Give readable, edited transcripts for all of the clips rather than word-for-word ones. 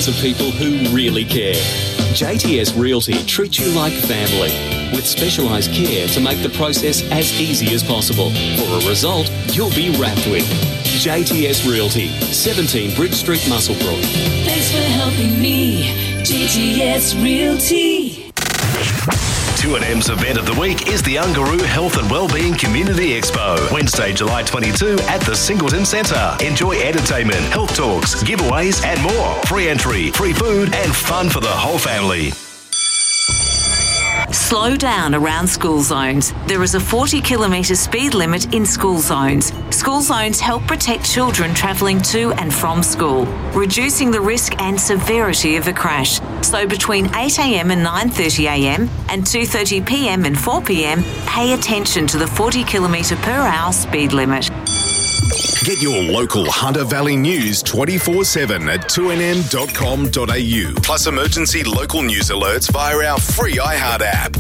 millions of people who really care. JTS Realty treats you like family, with specialised care to make the process as easy as possible. For a result you'll be wrapped with. JTS Realty, 17 Bridge Street, Muswellbrook. Thanks for helping me, JTS Realty. 2NM's event of the week is the Ungaroo Health and Wellbeing Community Expo, Wednesday, July 22 at the Singleton Centre. Enjoy entertainment, health talks, giveaways and more. Free entry, free food and fun for the whole family. Slow down around school zones. There is a 40-kilometre speed limit in school zones. School zones help protect children travelling to and from school, reducing the risk and severity of a crash. So between 8am and 9:30am and 2:30pm and 4pm, pay attention to the 40-kilometre per hour speed limit. Get your local Hunter Valley news 24/7 at 2nm.com.au. Plus emergency local news alerts via our free iHeart app.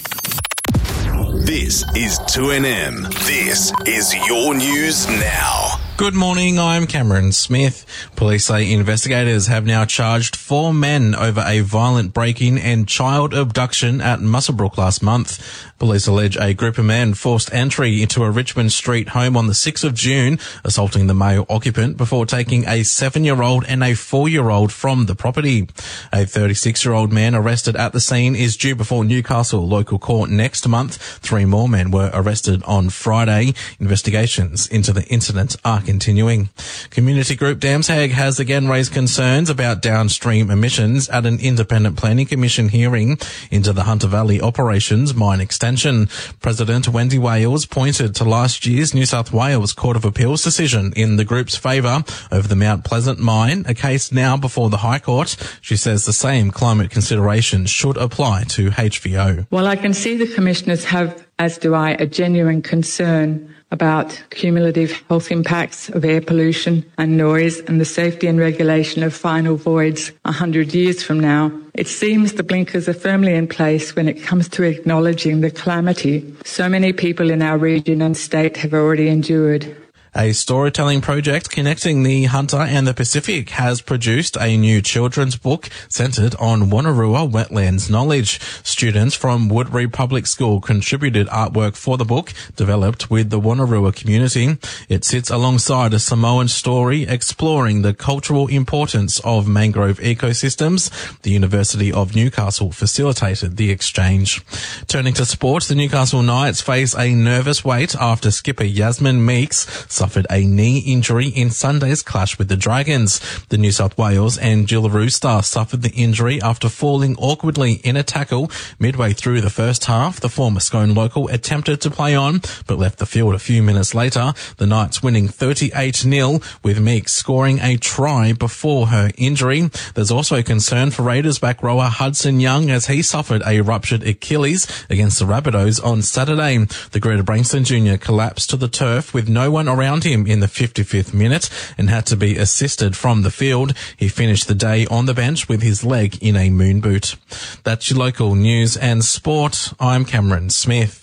This is 2NM. This is your news now. Good morning, I'm Cameron Smith. Police say investigators have now charged 4 men over a violent break-in and child abduction at Muswellbrook last month. Police allege a group of men forced entry into a Richmond Street home on the 6th of June, assaulting the male occupant before taking a 7-year-old and a 4-year-old from the property. A 36-year-old man arrested at the scene is due before Newcastle local court next month. 3 more men were arrested on Friday. Investigations into the incident are continuing. Community group Damshag has again raised concerns about downstream emissions at an independent planning commission hearing into the Hunter Valley Operations mine extension. President Wendy Wales pointed to last year's New South Wales Court of Appeals decision in the group's favour over the Mount Pleasant mine, a case now before the High Court. She says the same climate considerations should apply to HVO. Well, I can see the commissioners have, as do I, a genuine concern about cumulative health impacts of air pollution and noise and the safety and regulation of final voids 100 years from now. It seems the blinkers are firmly in place when it comes to acknowledging the calamity so many people in our region and state have already endured. A storytelling project connecting the Hunter and the Pacific has produced a new children's book centred on Wonnarua wetlands knowledge. Students from Woodbury Public School contributed artwork for the book, developed with the Wonnarua community. It sits alongside a Samoan story exploring the cultural importance of mangrove ecosystems. The University of Newcastle facilitated the exchange. Turning to sport, the Newcastle Knights face a nervous wait after skipper Yasmin Meeks suffered a knee injury in Sunday's clash with the Dragons. The New South Wales and Jillaroo star suffered the injury after falling awkwardly in a tackle midway through the first half. The former Scone local attempted to play on, but left the field a few minutes later. The Knights winning 38-0, with Meeks scoring a try before her injury. There's also concern for Raiders back rower Hudson Young as he suffered a ruptured Achilles against the Rabbitohs on Saturday. The Greta Brankston Jr. collapsed to the turf with no one around him in the 55th minute and had to be assisted from the field. He finished the day on the bench with his leg in a moon boot. That's your local news and sport. I'm Cameron Smith.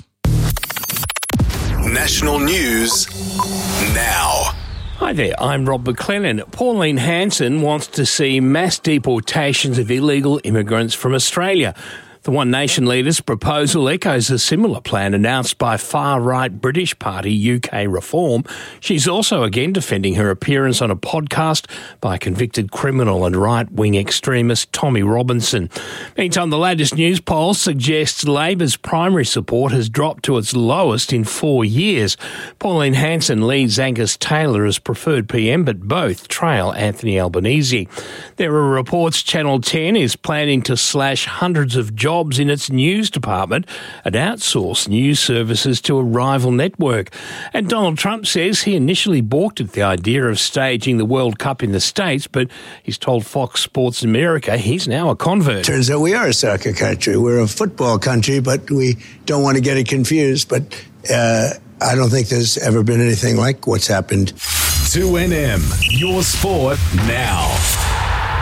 National news now. Hi there, I'm Rob McLennan. Pauline Hanson wants to see mass deportations of illegal immigrants from Australia. The One Nation leader's proposal echoes a similar plan announced by far-right British party UK Reform. She's also again defending her appearance on a podcast by convicted criminal and right-wing extremist Tommy Robinson. Meantime, the latest news poll suggests Labor's primary support has dropped to its lowest in 4 years. Pauline Hanson leads Angus Taylor as preferred PM, but both trail Anthony Albanese. There are reports Channel 10 is planning to slash hundreds of jobs in its news department and outsource news services to a rival network. And Donald Trump says he initially balked at the idea of staging the World Cup in the States, but he's told Fox Sports America he's now a convert. Turns out we are a soccer country. We're a football country, but we don't want to get it confused. But I don't think there's ever been anything like what's happened. 2NM, your sport now.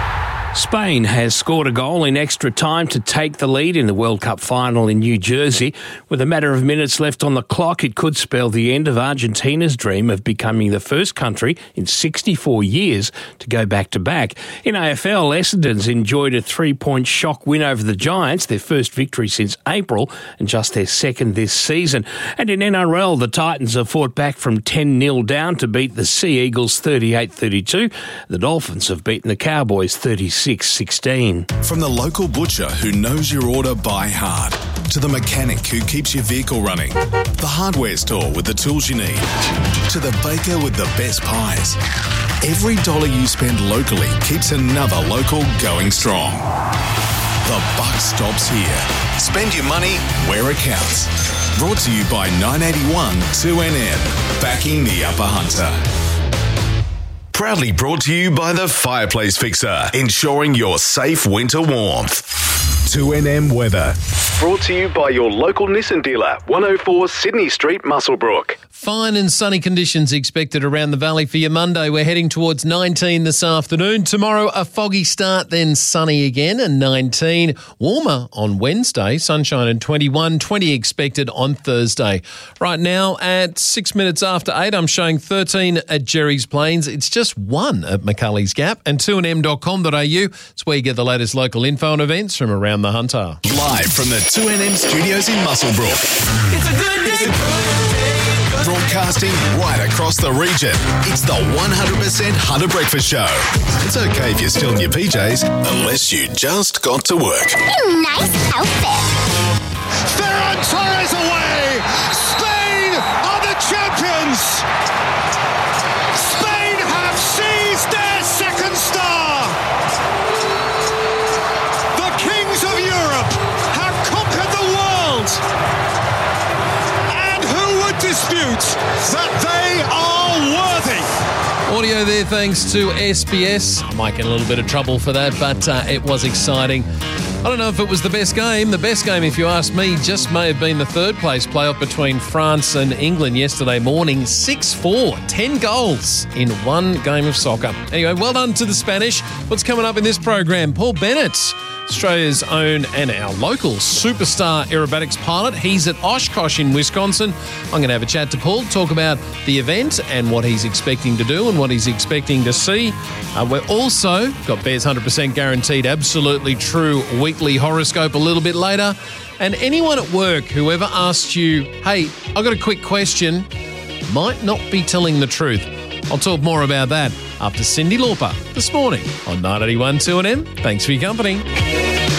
Spain has scored a goal in extra time to take the lead in the World Cup final in New Jersey. With a matter of minutes left on the clock, it could spell the end of Argentina's dream of becoming the first country in 64 years to go back-to-back. In AFL, Essendon's enjoyed a 3-point shock win over the Giants, their first victory since April and just their second this season. And in NRL, the Titans have fought back from 10-0 down to beat the Sea Eagles 38-32. The Dolphins have beaten the Cowboys 36-16. From the local butcher who knows your order by heart, to the mechanic who keeps your vehicle running, the hardware store with the tools you need, to the baker with the best pies. Every dollar you spend locally keeps another local going strong. The buck stops here. Spend your money where it counts. Brought to you by 981 2NN, backing the Upper Hunter. Proudly brought to you by the Fireplace Fixer, ensuring your safe winter warmth. 2NM Weather. Brought to you by your local Nissan dealer, 104 Sydney Street, Muswellbrook. Fine and sunny conditions expected around the valley for your Monday. We're heading towards 19 this afternoon. Tomorrow, a foggy start, then sunny again, and 19. Warmer on Wednesday, sunshine and 21. 20 expected on Thursday. Right now, at 6 minutes after 8, I'm showing 13 at Jerry's Plains. It's just 1 at Maccully's Gap, and 2nm.com.au. It's where you get the latest local info and events from around the Hunter. Live from the 2NM studios in Muswellbrook. It's a good day. Broadcasting right across the region. It's the 100% Hunter Breakfast Show. It's okay if you're still in your PJs, unless you just got to work. Nice outfit. Ferran Torres away. Spain are the champions. Spain have seized their second star. The kings of Europe have conquered the world. Dispute that they are worthy. Audio there thanks to SBS. I might get a little bit of trouble for that, but it was exciting. I don't know if it was the best game. The best game, if you ask me, just may have been the third place playoff between France and England yesterday morning. 6-4, 10 goals in one game of soccer. Anyway, well done to the Spanish. What's coming up in this program? Paul Bennett, Australia's own and our local superstar aerobatics pilot. He's at Oshkosh in Wisconsin. I'm going to have a chat to Paul, talk about the event and what he's expecting to do and what he's expecting to see. We're also got Bears 100% guaranteed, absolutely true weekly horoscope a little bit later. And anyone at work who ever asked you, hey, I've got a quick question, might not be telling the truth. I'll talk more about that after Cyndi Lauper this morning on 981 2NM. Thanks for your company.